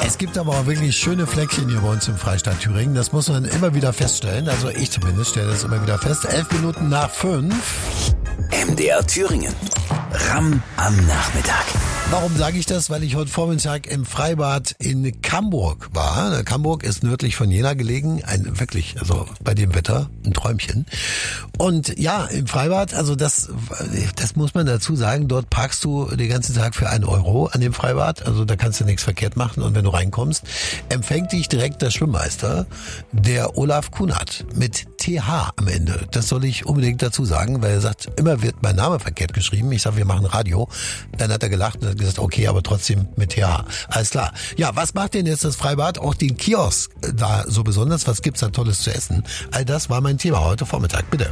Es gibt aber auch wirklich schöne Fleckchen hier bei uns im Freistaat Thüringen. Das muss man immer wieder feststellen. Also ich zumindest stelle das immer wieder fest. 11:11. MDR Thüringen. Ramm am Nachmittag. Warum sage ich das? Weil ich heute Vormittag im Freibad in Camburg war. Camburg ist nördlich von Jena gelegen. Wirklich, also bei dem Wetter ein Träumchen. Und ja, im Freibad, also das muss man dazu sagen, dort parkst du den ganzen Tag für 1 Euro an dem Freibad. Also da kannst du nichts verkehrt machen. Und wenn du reinkommst, empfängt dich direkt der Schwimmmeister, der Olaf Kunert, mit TH am Ende. Das soll ich unbedingt dazu sagen, weil er sagt, immer wird mein Name verkehrt geschrieben. Ich sage, wir machen Radio. Dann hat er gelacht und hat gesagt, okay, aber trotzdem mit TH. Alles klar. Ja, was macht denn jetzt das Freibad? Auch den Kiosk da so besonders? Was gibt's da Tolles zu essen? All das war mein Thema heute Vormittag. Bitte.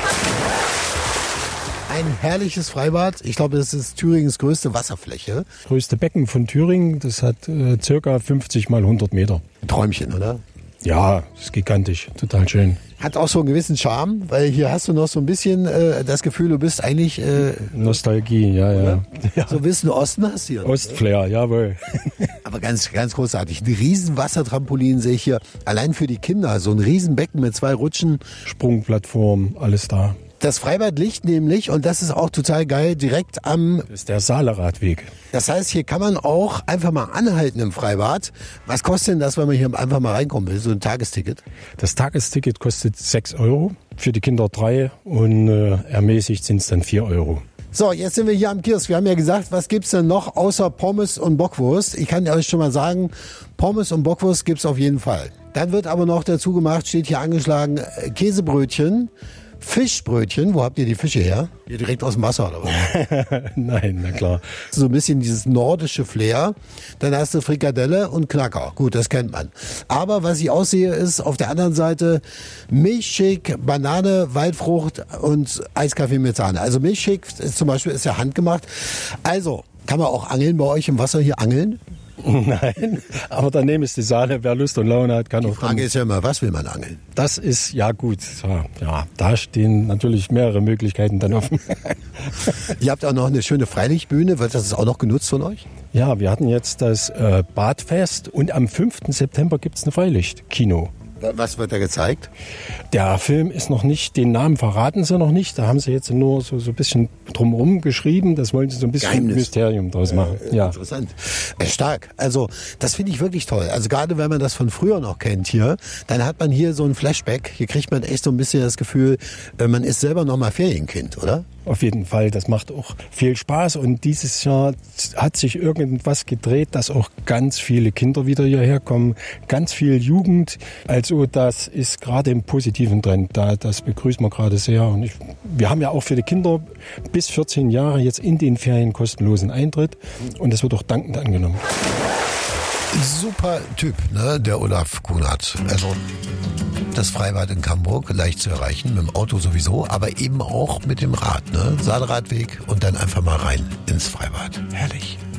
Ein herrliches Freibad. Ich glaube, das ist Thüringens größte Wasserfläche. Das größte Becken von Thüringen. Das hat circa 50 mal 100 Meter. Ein Träumchen, oder? Ja, das ist gigantisch. Total schön. Hat auch so einen gewissen Charme, weil hier hast du noch so ein bisschen das Gefühl, du bist eigentlich... Nostalgie, ja. So ein bisschen Osten hast du hier. Ostflair, jawohl. Aber ganz, ganz großartig. Ein riesen Wassertrampolin sehe ich hier. Allein für die Kinder. So ein Riesenbecken mit 2 Rutschen. Sprungplattform, alles da. Das Freibad liegt nämlich, und das ist auch total geil, direkt am... Das ist der Saale-Radweg. Das heißt, hier kann man auch einfach mal anhalten im Freibad. Was kostet denn das, wenn man hier einfach mal reinkommen will? So ein Tagesticket? Das Tagesticket kostet 6 Euro, für die Kinder 3 und ermäßigt sind es dann 4 Euro. So, jetzt sind wir hier am Kiosk. Wir haben ja gesagt, was gibt's denn noch außer Pommes und Bockwurst? Ich kann euch schon mal sagen, Pommes und Bockwurst gibt's auf jeden Fall. Dann wird aber noch dazu gemacht, steht hier angeschlagen, Käsebrötchen, Fischbrötchen. Wo habt ihr die Fische her? Hier direkt aus dem Wasser oder was? Nein, na klar. So ein bisschen dieses nordische Flair. Dann hast du Frikadelle und Knacker. Gut, das kennt man. Aber was ich aussehe, ist auf der anderen Seite Milchshake, Banane, Waldfrucht und Eiskaffee mit Sahne. Also Milchshake ist zum Beispiel ist ja handgemacht. Also, kann man auch angeln bei euch im Wasser hier angeln? Nein, aber daneben ist die Sahne. Wer Lust und Laune hat, kann auch... Die Frage ist ja immer, was will man angeln? Das ist, ja gut, ja, da stehen natürlich mehrere Möglichkeiten dann offen. Ihr habt auch noch eine schöne Freilichtbühne. Wird das auch noch genutzt von euch? Ja, wir hatten jetzt das Badfest und am 5. September gibt's ein Freilichtkino. Was wird da gezeigt? Der Film ist noch nicht, den Namen verraten sie noch nicht. Da haben sie jetzt nur so ein bisschen drumherum geschrieben. Das wollen sie so ein bisschen Geheimnis. Mysterium draus machen. Ja. Interessant. Stark. Also das finde ich wirklich toll. Also gerade wenn man das von früher noch kennt hier, dann hat man hier so ein Flashback. Hier kriegt man echt so ein bisschen das Gefühl, man ist selber noch mal Ferienkind, oder? Auf jeden Fall, das macht auch viel Spaß und dieses Jahr hat sich irgendwas gedreht, dass auch ganz viele Kinder wieder hierher kommen, ganz viel Jugend. Also das ist gerade im positiven Trend, das begrüßen wir gerade sehr. Und wir haben ja auch für die Kinder bis 14 Jahre jetzt in den Ferien kostenlosen Eintritt und das wird auch dankend angenommen. Super Typ, ne, der Olaf Kunert. Also das Freibad in Camburg, leicht zu erreichen, mit dem Auto sowieso, aber eben auch mit dem Rad, ne? Saale-Radweg und dann einfach mal rein ins Freibad. Herrlich.